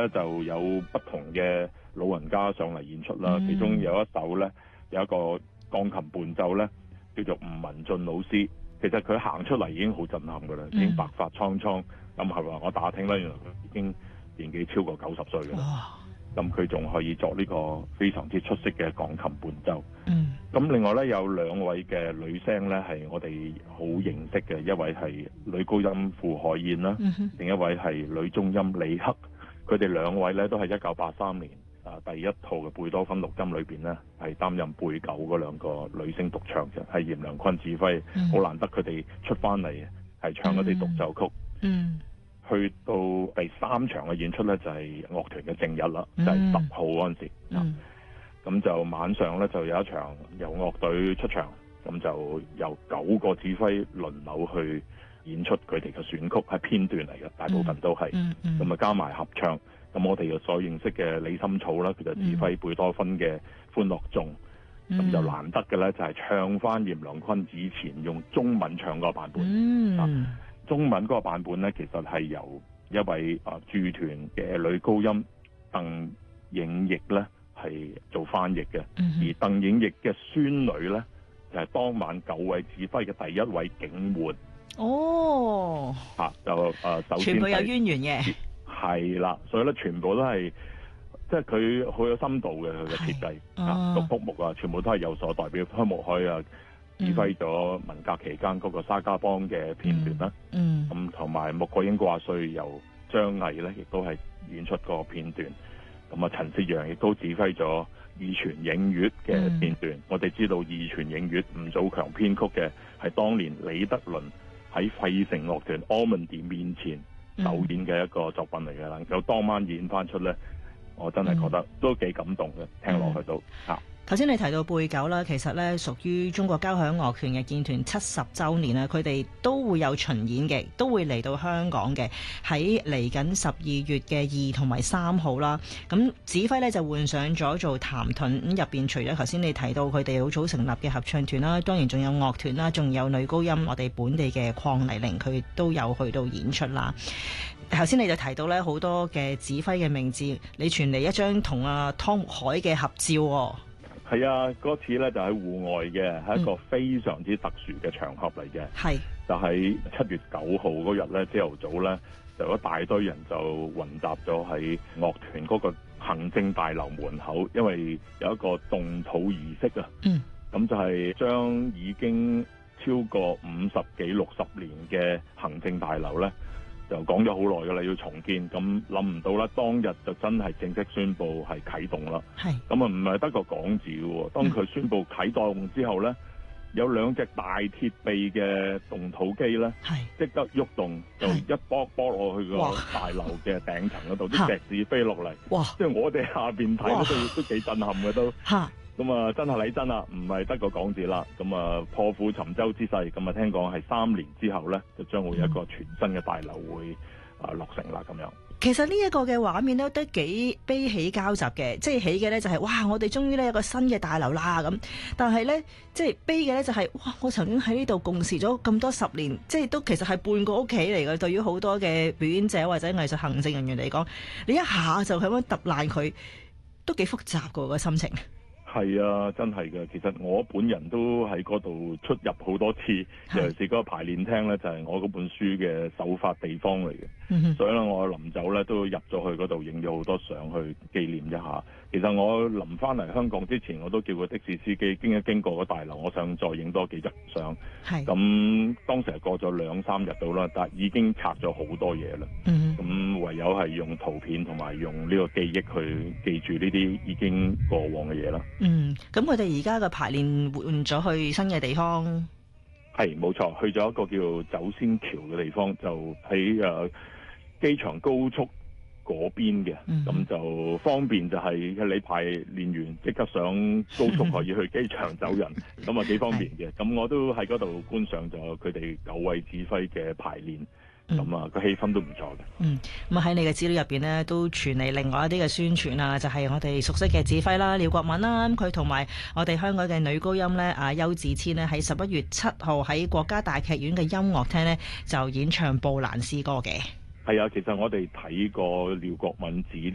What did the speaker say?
咧就有不同嘅老人家上嚟演出啦。其中有一首咧有一個鋼琴伴奏咧叫做吳文俊老師。其實佢行出嚟已經好震撼㗎啦，已經白髮蒼蒼。咁係話我打聽咧，原來佢已經年紀超過90歲㗎啦。咁佢仲可以作呢個非常之出色嘅鋼琴伴奏。咁另外咧有2位嘅女聲咧係我哋好認識嘅，一位係女高音傅海燕啦，另一位係女中音李克。佢哋2位咧都係1983年第一套嘅貝多芬錄音裏邊咧係擔任貝九嗰2個女聲獨唱嘅，係嚴良坤指揮，好難得佢哋出翻嚟係唱一啲獨奏曲。去到第3場嘅演出咧就係樂團嘅正日啦，就係10號嗰陣時。咁就晚上咧就有一場由樂隊出場，咁就由9個指揮輪流去演出佢哋嘅選曲，係片段嚟嘅，大部分都係。咁啊加埋合唱，咁我哋所認識嘅李心草啦，佢就指揮貝多芬嘅歡樂頌。咁就難得嘅咧就係唱翻嚴良坤以前用中文唱個版本。中文嗰個版本咧，其實係由一位駐團嘅女高音鄧影奕咧係做翻譯嘅，而鄧影奕嘅孫女咧就係當晚9位指揮嘅第1位警援。就首先全部有淵源嘅，係啦，所以咧全部都係即係佢好有深度嘅佢嘅設計獨曲目全部都係有所代表。開幕開指揮咗文革期間嗰個沙家浜嘅片段啦，咁同埋莫國英掛帥由張毅咧，亦都係演出個片段。咁啊，陳薛陽亦都指揮咗《義傳映月》嘅片段。我哋知道《義傳映月》吳祖強編曲嘅，係當年李德倫喺費城樂團 Ormandy 面前首演嘅一個作品嚟嘅，能夠當晚演翻出咧，我真係覺得都幾感動嘅，聽落去都頭先你提到貝九啦，其實咧屬於中國交響樂團嘅建團70週年啦，佢哋都會有巡演嘅，都會嚟到香港嘅，喺嚟緊12月嘅2同埋3號啦。咁指揮咧就換上咗做譚盾，咁入邊除咗頭先你提到佢哋好早成立嘅合唱團啦，當然仲有樂團啦，仲有女高音，我哋本地嘅鄺麗玲佢都有去到演出啦。頭先你就提到咧好多嘅指揮嘅名字，你傳嚟一張同阿湯木海嘅合照喎。 係啊，嗰次咧就喺戶外嘅，係一個非常之特殊嘅場合嚟嘅。就喺7月9號嗰日咧，朝頭早咧就有一大堆人就混集咗喺樂團嗰個行政大樓門口，因為有一個動土儀式啊。咁就係將已經超過50幾60年嘅行政大樓咧，就講咗好耐㗎啦，要重建。咁諗唔到啦，當日就真係正式宣布係啟動啦。咁啊，唔係得個講字喎。當佢宣布啟動之後咧，有2隻大鐵臂嘅動土機咧，即刻喐動，就一波落去個大樓嘅頂層嗰度，啲石屎飛落嚟。即係我哋下邊睇都幾震撼嘅都。咁啊，真係嚟真啦，唔係得個講字啦。咁啊，破釜沉舟之勢，咁啊，聽講係3年之後咧，就將會有一個全新嘅大樓會落成啦，咁樣。 其實呢一個嘅畫面都得幾悲喜交集嘅，即係喜嘅咧就係哇，我哋終於咧有個新嘅大樓啦咁，但係咧即係悲嘅咧就係哇，我曾經喺呢度共事咗咁多10年，即係都其實係半個屋企嚟嘅。對於好多嘅表演者或者藝術行政人員嚟講，你一下就咁樣揼爛佢，都幾複雜㗎個心情。 係啊，真係嘅。其實我本人都喺嗰度出入好多次，尤其是嗰個排練廳咧，就係我嗰本書嘅首發地方嚟嘅。所以咧，我臨走咧都入咗去嗰度影咗好多相去紀念一下。其實我臨翻嚟香港之前，我都叫個的士司機經過個大樓，我想再影多幾張相。咁當時係過咗2-3日到啦，但係已經拆咗好多嘢啦。咁唯有係用圖片同埋用呢個記憶去記住呢啲已經過往嘅嘢啦。 咁佢哋而家嘅排練換咗去新嘅地方。 係冇錯，去咗一個叫走仙橋嘅地方，就喺機場高速嗰邊嘅。咁就方便，就係你排練完即刻上高速可以去機場走人，咁啊幾方便嘅。咁我都喺嗰度觀賞咗佢哋9位指揮嘅排練。咁啊，個氣氛都唔錯嘅。 咁喺你嘅資料入邊呢，都傳嚟另外一啲嘅宣傳啊，就係我哋熟悉嘅指揮啦，廖國敏啦，咁佢同埋我哋香港嘅女高音咧，邱子千呢，喺11月7號喺國家大劇院嘅音樂廳呢，就演唱布蘭詩歌嘅。 係啊，其實我哋睇過廖國敏指呢